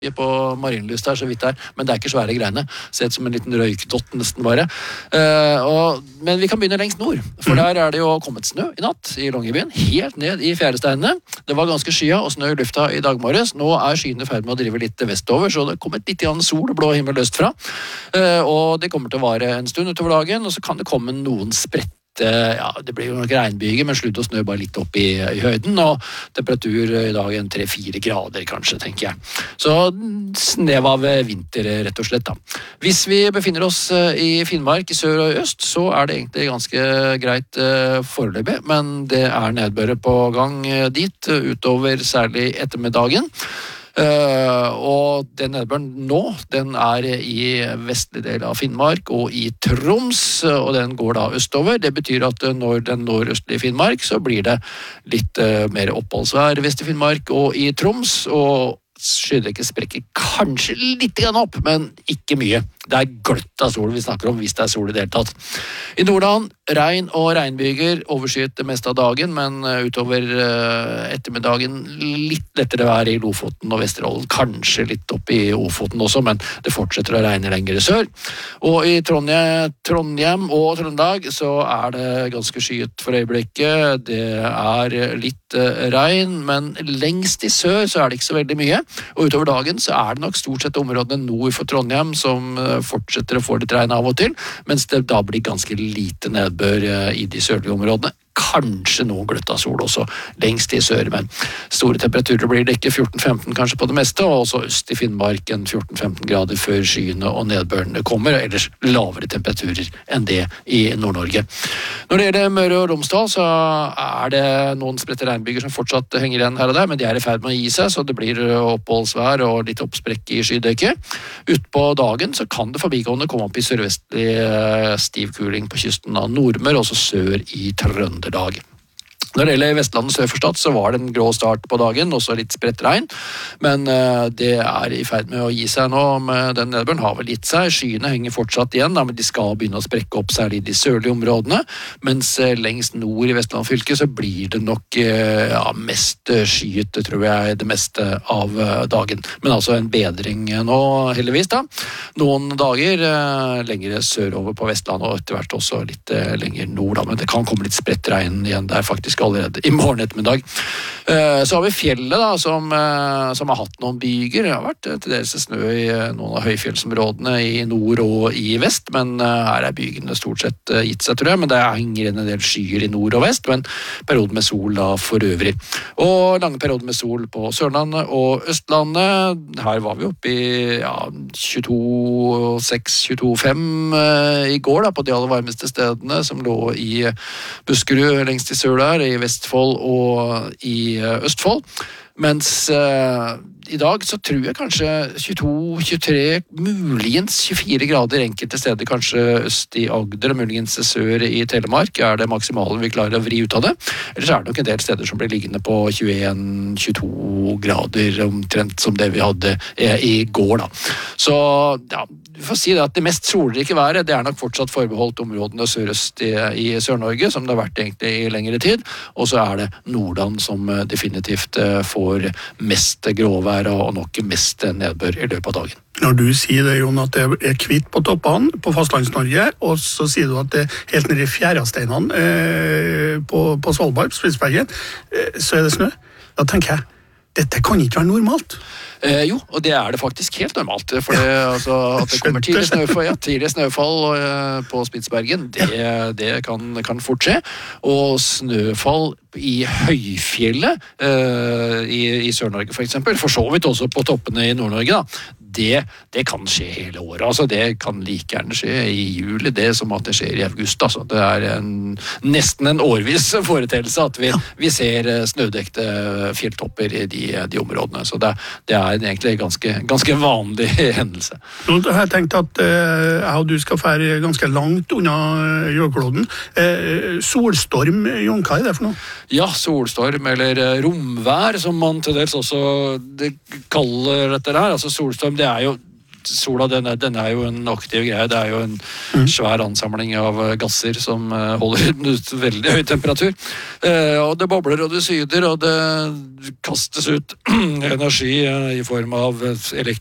på Marienlyst her, så vidt her, men det ikke svære greiene. Ser ut som en liten røykdott nesten bare. Men vi kan begynne lengst nord, for der det jo kommet snø i natt i Longyearbyen, helt ned i fjæresteinene. Det var ganske skya og snø i lufta i dag morges. Nå skyene i ferd med å drive litt vestover, så det kommet litt grann sol og blå himmel østfra. Og det kommer til å vare en stund utover dagen, og så kan det komme noen spredt. Det blir jo nok regnbyger, men slutt å snø bare litt opp i høyden, og temperatur i dag 3-4 grader kanskje, tenker jeg. Så snev av vinter, rett og slett da. Hvis vi befinner oss i Finnmark, i sør og øst, så det egentlig ganske greit foreløpig, men det nedbør på gang dit, utover særlig ettermiddagen. Og den nedbøren nå, den i vestlig del av Finnmark og i Troms, og den går da østover. Det betyr at når den når østlig Finnmark, så blir det litt mer oppholdsvær vest i Finnmark og i Troms, og skydekket sprekker kanskje litt grann opp, men ikke mye. Det gløtt av sol vi snakker om, hvis det sol i det hele tatt. I Nordland, regn og regnbyger, overskyet det meste av dagen, men utover ettermiddagen litt lettere vær i Lofoten og Vesterålen, kanskje litt opp i Ofoten også, men det fortsetter å regne lenger sør. Og i Trondheim og Trøndelag så det ganske skyet for øyeblikket. Det litt regn, men lengst i sør så det ikke så veldig mye. Og utover dagen så det nok stort sett områdene nord for Trondheim som fortsetter å få litt regn av og til, mens det da blir ganske lite nedbør i de sørlige områdene. Kanskje noen gløtt av sol også lengst i sør, men store temperaturer blir det ikke, 14-15 kanskje på det meste, og også øst i Finnmark 14-15 grader før skyene og nedbørene kommer, og ellers lavere temperaturer enn det i Nord-Norge. Når det gjelder Møre og Romsdal, så det noen spredte regnbyger som fortsatt henger igjen her og der, men de i ferd med å gi seg, så det blir oppholdsvær og litt oppsprekk i skydekket. Ut på dagen så kan det forbigående komme opp i sørvestlig stiv kuling på kysten av Nordmør, også sør i Trøndelag. Når det gjelder Vestlandet sør for Stad, så var det en grå start på dagen, også litt spredt regn, men det i ferd med å gi seg nå, med den nedbøren har vel gitt seg. Skyene henger fortsatt igjen, men de skal begynne å sprekke opp særlig i de sørlige områdene, mens lengst nord i Vestland fylke så blir det nok mest skyet, tror jeg, det meste av dagen. Men altså en bedring nå, heldigvis da. Noen dager lengre sørover på Vestlandet, og etter hvert også litt lenger nord da, men det kan komme litt spredt regn igjen der faktisk allerede i morgen ettermiddag. Så har vi fjellet da, som har hatt noen byger. Det har vært til dels snø i noen av høyfjellsområdene i nord og i vest, men her bygene stort sett gitt seg, tror jeg, men det henger en del skyer i nord og vest, men perioden med sol da for øvrig. Og lange perioder med sol på Sørlandet og Østlandet. Her var vi oppe i 22,6-22,5 i går da, på de aller varmeste stedene som lå i Buskerud lengst i sør der, i Vestfold og i Østfold, mens i dag så tror jeg kanskje 22-23, muligens 24 grader enkelte steder, kanskje øst i Agder og muligens sør i Telemark det maksimale vi klarer å vri ut av det. Ellers det nok en del steder som blir liggende på 21-22 grader, omtrent som det vi hadde i går da. Så ja, vi får si det at det mest solrike været, det nok fortsatt forbeholdt områdene sørøst i Sør-Norge, som det har vært egentlig i lengre tid, og så det Nordland som definitivt får mest gråvær og nok mest nedbør i løpet av dagen. Når du sier det, Jon, at det kvitt på toppene på Fastlands-Norge, og så sier du at det helt nede i fjæresteinene på Svalbard, på Spitsbergen, så det snø. Da tenker jeg, dette kan ikke være normalt. Jo, og det det faktisk helt normalt, for altså, at det kommer tidlig snøfall på Spitsbergen, det kan fort skje, og snøfall i høyfjellet i Sør-Norge for eksempel, for så vidt også på toppene i Nord-Norge da, det kan skje hele året, altså det kan like gjerne skje i juli, det som at det skjer i august, altså det nesten en årvis foreteelse at vi ser snødekte fjelltopper i de områdene, så det egentlig ganske vanlig hendelse. Nå har jeg tenkt at jeg og du skal fære ganske langt unna jordkloden. Solstorm, Jon, hva det for noe? Ja, solstorm eller romvær, som man til dels også kaller dette her. Altså solstorm, det jo sola den er jo en aktiv greie. Det er jo en svær ansamling av gasser som holder den ut veldig høy temperatur. Og det bobler og det syder, og det kastes ut energi i form av